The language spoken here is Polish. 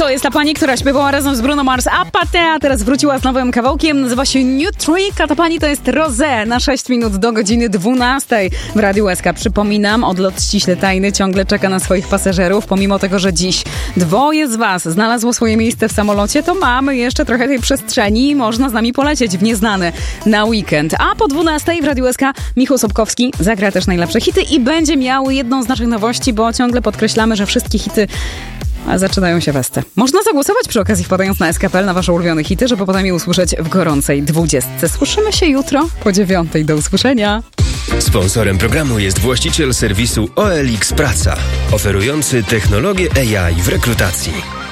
To jest ta pani, która śpiewała razem z Bruno Mars Apathy, a teraz wróciła z nowym kawałkiem. Nazywa się New Trick, a ta pani to jest Rosé na 6 minut do godziny 12 w Radiu SK. Przypominam, odlot ściśle tajny ciągle czeka na swoich pasażerów. Pomimo tego, że dziś 2 z was znalazło swoje miejsce w samolocie, to mamy jeszcze trochę tej przestrzeni i można z nami polecieć w nieznane na weekend. A po 12 w Radiu SK Michał Sobkowski zagra też najlepsze hity i będzie miał jedną z naszych nowości, bo ciągle podkreślamy, że wszystkie hity zaczynają się westy. Można zagłosować przy okazji wpadając na SK.pl na wasze ulubione hity, żeby potem je usłyszeć w gorącej 20. Słyszymy się jutro po 9. Do usłyszenia. Sponsorem programu jest właściciel serwisu OLX Praca, oferujący technologię AI w rekrutacji.